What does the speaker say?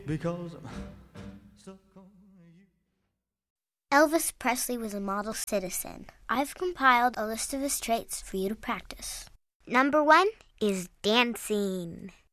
Because I'm stuck on you. Elvis Presley was a model citizen. I've compiled a list of his traits for you to practice. Number 1 is dancing.